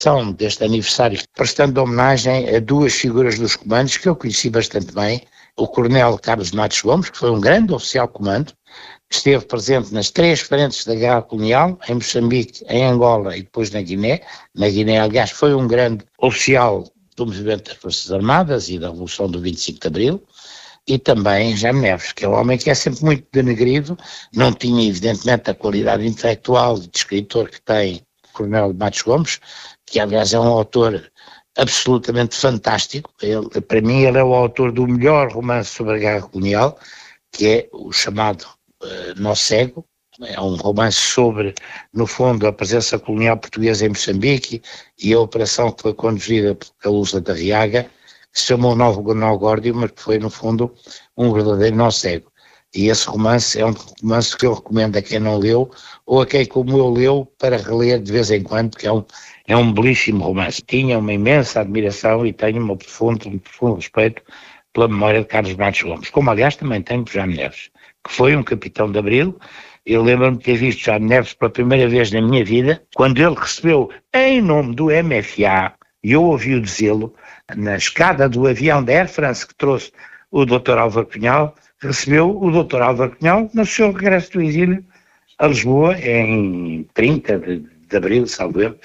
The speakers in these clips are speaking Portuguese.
deste aniversário, prestando homenagem a duas figuras dos comandos que eu conheci bastante bem, o Coronel Carlos Matos Gomes, que foi um grande oficial de comando, esteve presente nas 3 frentes da Guerra Colonial, em Moçambique, em Angola e depois na Guiné. Na Guiné, aliás, foi um grande oficial do movimento das Forças Armadas e da Revolução do 25 de Abril, e também Jaime Neves, que é um homem que é sempre muito denegrido, não tinha evidentemente a qualidade intelectual de escritor que tem o Coronel Matos Gomes, que aliás é um autor absolutamente fantástico. Para mim ele é o autor do melhor romance sobre a Guerra Colonial, que é o chamado Nó Cego. É um romance sobre, no fundo, a presença colonial portuguesa em Moçambique e a operação que foi conduzida por Calousa da Riaga, que se chamou Novo Nó Górdio, mas que foi, no fundo, um verdadeiro nó cego. E esse romance é um romance que eu recomendo a quem não leu, ou a quem, como eu, leu, para reler de vez em quando, que é um belíssimo romance. Tinha uma imensa admiração e tenho um profundo respeito pela memória de Carlos Matos Gomes, como aliás também tenho por Jaime Neves, que foi um capitão de Abril. Eu lembro-me de ter visto Jaime Neves pela primeira vez na minha vida, quando ele recebeu, em nome do MFA, e eu ouvi-o dizê-lo, na escada do avião da Air France que trouxe o Dr. Álvaro Cunhal, recebeu o Dr. Álvaro Cunhal no seu regresso do exílio a Lisboa em 30 de abril, salvo eu,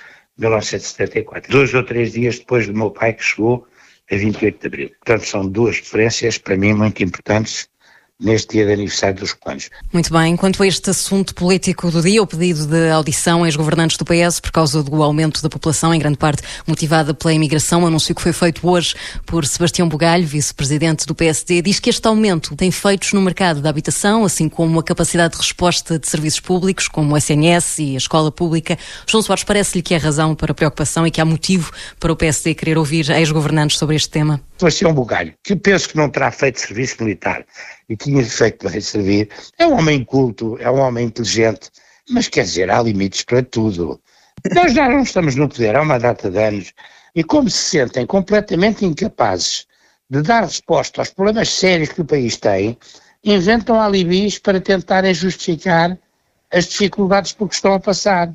1974. 2 ou 3 dias depois do meu pai, que chegou a 28 de abril. Portanto, são duas referências para mim muito importantes neste dia de aniversário dos comandos. Muito bem. Quanto a este assunto político do dia, o pedido de audição a ex-governantes do PS por causa do aumento da população, em grande parte motivada pela imigração, anúncio que foi feito hoje por Sebastião Bugalho, vice-presidente do PSD, diz que este aumento tem efeitos no mercado da habitação, assim como a capacidade de resposta de serviços públicos, como o SNS e a escola pública. João Soares, parece-lhe que há razão para preocupação e que há motivo para o PSD querer ouvir ex-governantes sobre este tema? Sebastião Bugalho, que eu penso que não terá feito serviço militar e tinha feito para servir, é um homem culto, é um homem inteligente, mas quer dizer, há limites para tudo. Nós já não estamos no poder há uma data de anos e como se sentem completamente incapazes de dar resposta aos problemas sérios que o país tem, inventam alibis para tentarem justificar as dificuldades por que estão a passar.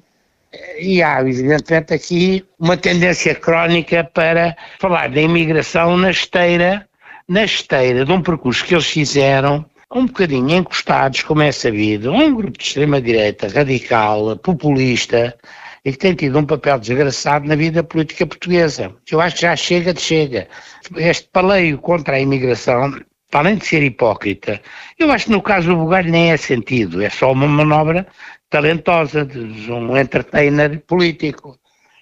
E há, evidentemente, aqui uma tendência crónica para falar da imigração na esteira de um percurso que eles fizeram, um bocadinho encostados, como é sabido, um grupo de extrema-direita radical, populista, e que tem tido um papel desgraçado na vida política portuguesa. Eu acho que já chega. Este paleio contra a imigração, para além de ser hipócrita, eu acho que no caso do Bugalho nem é sentido, é só uma manobra talentosa de um entertainer político.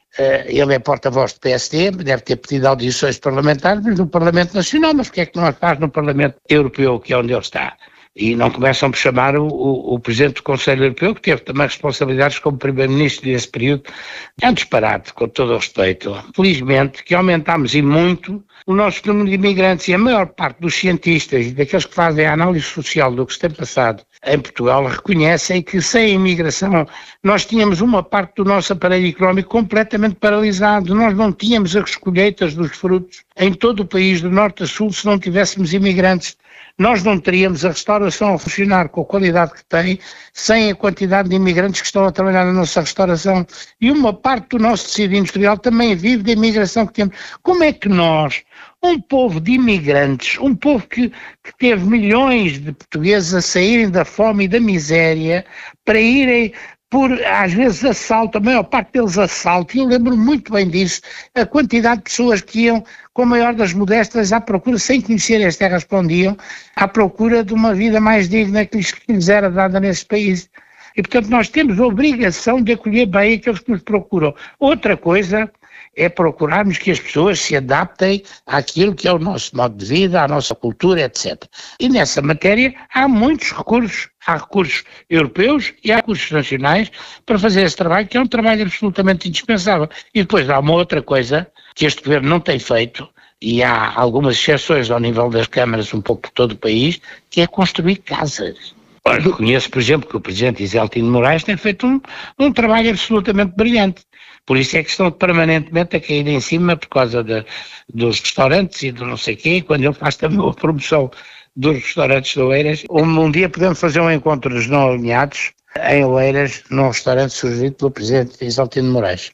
Ele é porta-voz do PSD, deve ter pedido audições parlamentares, mas no Parlamento Nacional, mas porque é que não as faz no Parlamento Europeu, que é onde ele está? E não começam por chamar o Presidente do Conselho Europeu, que teve também responsabilidades como Primeiro-Ministro nesse período. É um disparate, com todo o respeito. Felizmente que aumentámos e muito o nosso número de imigrantes e a maior parte dos cientistas e daqueles que fazem a análise social do que se tem passado em Portugal reconhecem que sem a imigração nós tínhamos uma parte do nosso aparelho económico completamente paralisado. Nós não tínhamos as colheitas dos frutos em todo o país, do norte a sul, se não tivéssemos imigrantes. Nós não teríamos a restauração a funcionar com a qualidade que tem sem a quantidade de imigrantes que estão a trabalhar na nossa restauração. E uma parte do nosso tecido industrial também vive da imigração que temos. Como é que nós, um povo de imigrantes, um povo que teve milhões de portugueses a saírem da fome e da miséria para irem por, às vezes, assalto, a maior parte deles assalto, e eu lembro muito bem disso, a quantidade de pessoas que iam com a maior das modestas à procura, sem conhecer as terras para onde iam, à procura de uma vida mais digna que lhes era dada nesse país. E, portanto, nós temos a obrigação de acolher bem aqueles que nos procuram. Outra coisa é procurarmos que as pessoas se adaptem àquilo que é o nosso modo de vida, à nossa cultura, etc. E nessa matéria há muitos recursos. Há recursos europeus e há recursos nacionais para fazer esse trabalho, que é um trabalho absolutamente indispensável. E depois há uma outra coisa que este governo não tem feito, e há algumas exceções ao nível das câmaras um pouco por todo o país, que é construir casas. Ora, reconheço, por exemplo, que o Presidente Isaltino Moraes tem feito um trabalho absolutamente brilhante. Por isso é que estão permanentemente a cair em cima por causa dos restaurantes e do não sei quê, quando ele faz também a promoção dos restaurantes de Oeiras. Um dia podemos fazer um encontro dos não alinhados em Oeiras, num restaurante sugerido pelo Presidente Isaltino Moraes.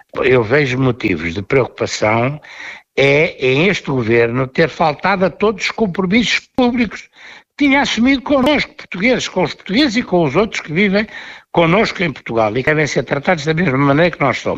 eu vejo motivos de preocupação em este governo ter faltado a todos os compromissos públicos que tinha assumido connosco, portugueses, com os portugueses e com os outros que vivem connosco em Portugal e que devem ser tratados da mesma maneira que nós somos.